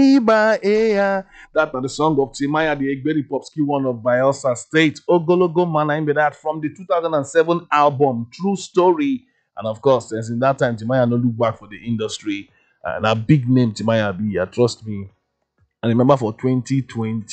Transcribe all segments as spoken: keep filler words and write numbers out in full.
Iba Eya. That are the song of Timaya, the Egberi Popski one of Bayelsa State. Ogologo Man, I be that from the two thousand seven album, True Story. And of course, since in that time, Timaya no look back for the industry. And a big name, Timaya be, yeah, trust me. And remember for twenty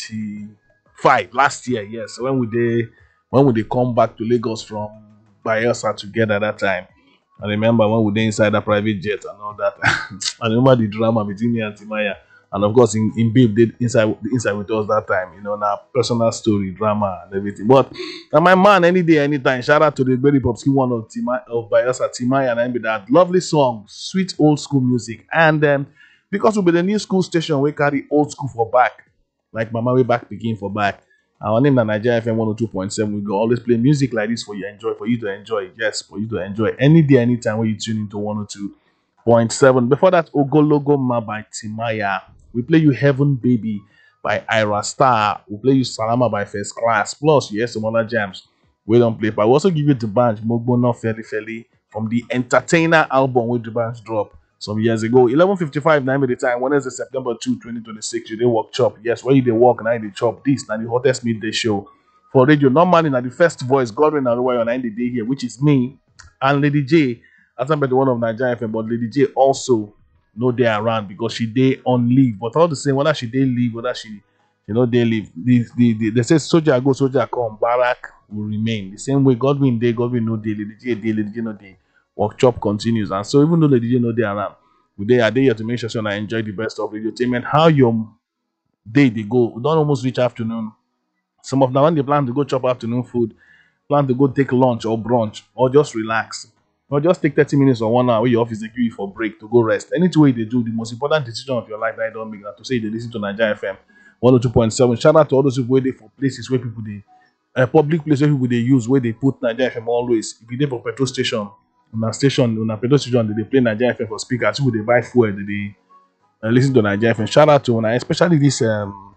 twenty-five, last year, yes, when we they when we they come back to Lagos from Bayelsa together that time. I remember when we were inside a private jet and all that. I remember the drama between me and Timaya. And of course, in, in Babe did inside inside with us that time, you know, now personal story, drama, and everything. But now my man, any day, anytime. Shout out to the very Popski one of Tima of Bayelsa, Timaya, and I be that lovely song, sweet old school music. And um, because we be the new school station, we carry old school for back, like Mama way back begin for back. Our name na Nigeria F M one oh two point seven. We go always play music like this for you enjoy, for you to enjoy. Yes, for you to enjoy any day, anytime when you tune into one oh two point seven. Before that, Ogologo Ma by Timaya. We play you Heaven Baby by Ira Star. We play you Salama by First Class. Plus, yes, some other jams we don't play. But we also give you the band Mogbono Feli Feli from the Entertainer album with the band drop some years ago. eleven fifty-five nine the time. Wednesday, September second, twenty twenty-six. You did work chop. Yes, when you did work, now you chop. This now the hottest midday show for radio. Normally, now the first voice, Godwin Aruwayo, on the day here, which is me and Lady J. That's not the one of Nigeria F M, but Lady J also no day around because she day on leave. But all the same, whether she day leave, whether she you know they leave, the, the, the, they say soldier go, soldier come, Barack will remain. The same way Godwin day, Godwin no day, Lady J day, Lady J no day. Workshop continues. And so even though Lady J no day around, we day are there here to make sure I enjoy the best of entertainment. How your day they go. We don't almost reach afternoon. Some of them when they plan to go chop afternoon food, plan to go take lunch or brunch or just relax. Or just take thirty minutes or one hour where your office they give you for break to go rest. Any way they do, the most important decision of your life that I don't make that to say they listen to Nigeria F M one oh two point seven. Shout out to all those people where they for places where people they uh, public places where people they use where they put Nigeria F M always. If you there for petrol station, on a station, on a petrol station, they, they play Nigeria F M for speakers. People they buy fuel, they, they uh, listen to Nigeria F M. Shout out to una, especially this um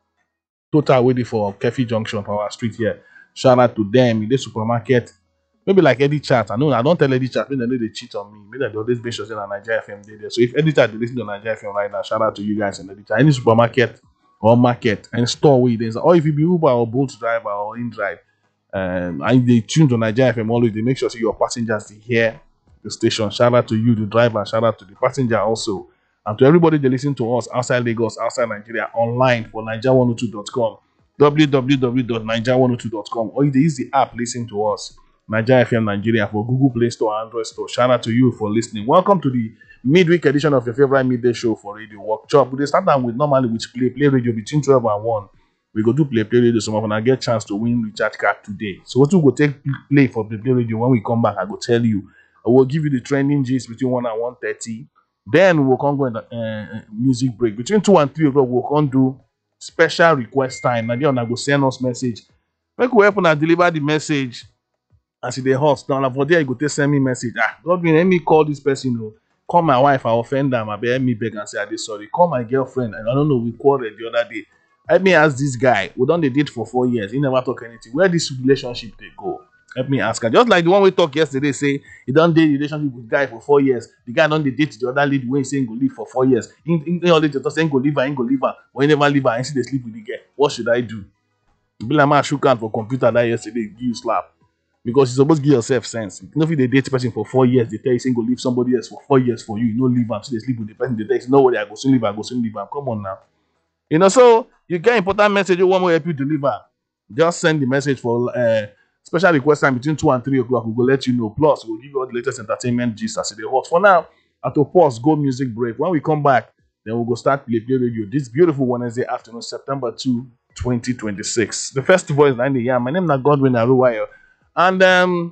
total waiting for Kefi Junction for our street here. Shout out to them in the supermarket. Maybe like Eddie Chat. I know I don't tell Eddie Chat, maybe they know they cheat on me. Maybe they always make sure that Nigeria F M they there. So if Eddie Chat they listen to Nigeria F M right now, shout out to you guys in Eddie Chat. Any supermarket or market and store where there is, or if you be Uber or Bolt driver or InDrive, um, and they tune to Nigeria F M always, they make sure so your passengers they hear the station. Shout out to you, the driver. Shout out to the passenger also, and to everybody they listen to us outside Lagos, outside Nigeria, online for Nigeria one oh two dot com, w w w dot nigeria one oh two dot com, or if they use the app, listen to us. Nigeria F M Nigeria for Google Play Store, Android Store. Shout out to you for listening. Welcome to the midweek edition of your favorite midday show for radio workshop. We start down with normally with play play radio between twelve and one. We go do play play radio. Some of them I get chance to win recharge card today. So what we go take play for play play radio when we come back, I go tell you. I will give you the trending gist between one and one thirty. Then we'll come go in the uh, music break between two and three o'clock. We'll come do special request time. And then I go send us message. Make we help and deliver the message. As they host now, for there you go to send me message. Ah, Godwin, let me call this person. You know, call my wife, I offend them. I be me beg and say I did sorry. Call my girlfriend, and I don't know we quarreled the other day. Let me ask this guy. We done the date for four years. He never talk anything. Where this relationship they go? Let me ask her. Just like the one we talked yesterday, say he done date relationship with guy for four years. The guy done the date the other lady when he saying go live for four years. In in all the just saying go live her, ain't go live her. When he never leave her, and see they sleep with the girl. What should I do? Be like man shook hand for computer that yesterday. Give you slap. Because you're supposed to give yourself sense. You know, if they date person for four years, they tell you, go leave somebody else for four years for you. You know, leave them. So they sleep with the person. They tell you, no worry, I go soon leave. I go soon leave. Come on now. You know, so you get important message. You want to help you deliver. Just send the message for uh, special request time between two and three o'clock. We will let you know. Plus, we'll give you all the latest entertainment gist as they hot. For now, at a pause, go music break. When we come back, then we'll go start play play radio. This beautiful Wednesday afternoon, September second, twenty twenty-six. The first voice nine a m. My name is Godwin Aruwayo. And um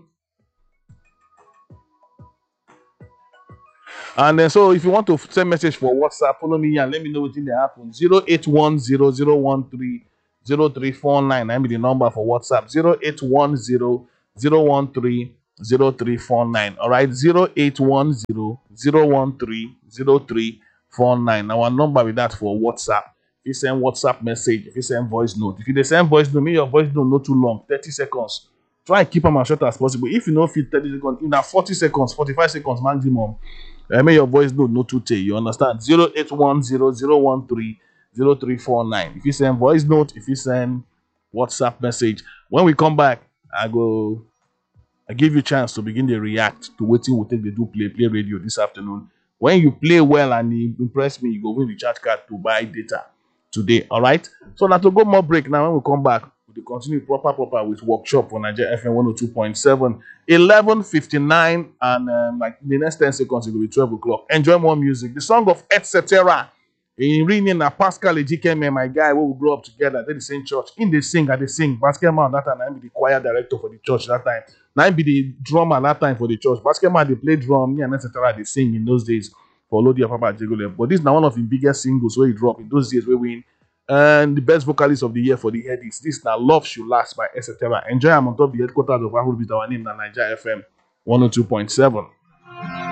and then so if you want to send message for WhatsApp, follow me and let me know what in the happen. zero eight one zero zero one three zero three four nine. I mean the number for WhatsApp. zero eight one zero zero one three zero three four nine. All right, zero eight one zero zero one three zero three four nine. Our number with that for WhatsApp. If you send WhatsApp message, if you send voice note, if you send voice note, me your voice note not too long, thirty seconds. Try and keep them as short as possible. If you know fit thirty seconds, in that forty seconds, forty-five seconds maximum, I mean your voice note no too take. You understand? Zero eight one zero zero one three zero three four nine. If you send voice note, if you send WhatsApp message, when we come back, I go I give you chance to begin to react to what we take the do play play radio this afternoon. When you play well and you impress me, you go win the charge card to buy data today. All right. So now to go more break now. When we come back, we continue proper proper with workshop on Nigeria F M one oh two point seven. eleven fifty-nine and um, like the next ten seconds it will be twelve o'clock. Enjoy more music. The song of et cetera. In reading na Pascal Ejikeme, my guy, where we grew up together at the same church. In the sing, at the sing. Basketball that time, I be the choir director for the church that time. Now I be the drummer that time for the church. Basketball they play drum, me and et cetera. They sing in those days for Lodi Papa Jegole. But this is now one of the biggest singles where he dropped in those days where we win. And the best vocalist of the year for the headies. This now Love Should Last by et cetera. Enjoy. I'm on top of the headquarters of Afrobeat. Our name na Nigeria F M one oh two point seven.